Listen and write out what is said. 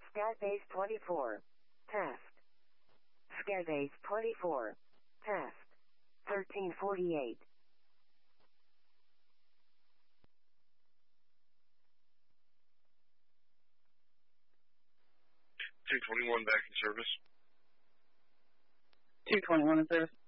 Skybase 24. Test. Skybase 24. Test. 1348. 221 back in service. 221 in service.